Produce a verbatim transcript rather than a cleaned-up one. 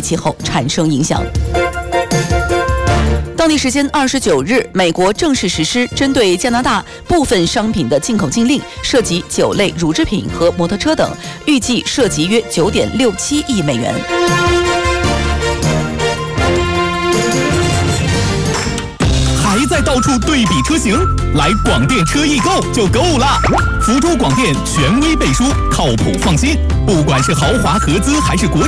气候产生影响。当地时间二十九日，美国正式实施针对加拿大部分商品的进口禁令，涉及酒类、乳制品和摩托车等，预计涉及约九点六七亿美元。 还在到处对比车型？来广电车易购就够了。福州广电权威背书，靠谱放心。不管是豪华合资还是国